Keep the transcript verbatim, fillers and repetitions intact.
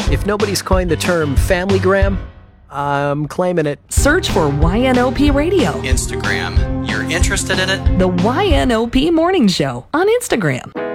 If nobody's coined the term familygram, I'm claiming it. Search for Y N O P Radio. Instagram. You're interested in it? The Y N O P Morning Show on Instagram.